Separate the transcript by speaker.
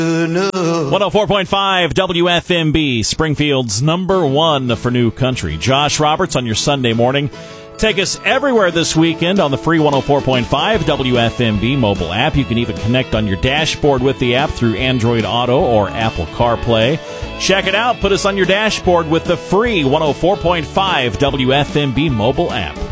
Speaker 1: 104.5 WFMB, Springfield's number one for new country. Josh Roberts on your Sunday morning. Take us everywhere this weekend on the free 104.5 WFMB mobile app. You can even connect on your dashboard with the app through Android Auto or Apple CarPlay. Check it out. Put us on your dashboard with the free 104.5 WFMB mobile app.